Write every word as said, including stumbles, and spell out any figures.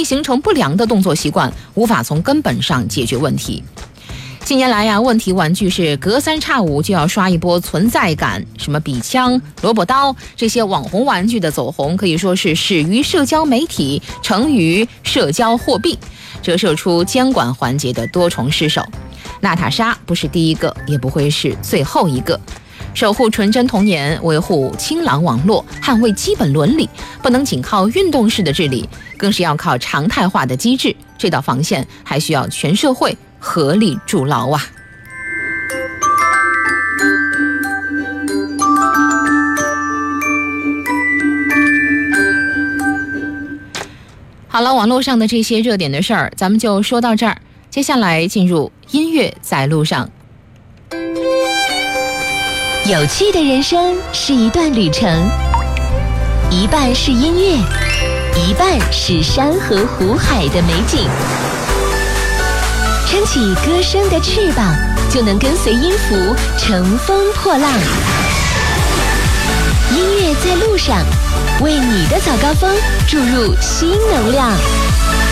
易形成不良的动作习惯，无法从根本上解决问题。近年来呀，问题玩具是隔三差五就要刷一波存在感，什么笔枪、萝卜刀，这些网红玩具的走红，可以说是始于社交媒体，成于社交货币，折射出监管环节的多重失守。娜塔莎不是第一个，也不会是最后一个。守护纯真童年，维护清朗网络，捍卫基本伦理，不能仅靠运动式的治理，更是要靠常态化的机制。这道防线还需要全社会合力筑牢啊！好了，网络上的这些热点的事儿，咱们就说到这儿。接下来进入音乐在路上。 有趣的人生是一段旅程，一半是音乐，一半是山河湖海的美景。撑起歌声的翅膀，就能跟随音符乘风破浪。音乐在路上，为你的早高峰注入新能量。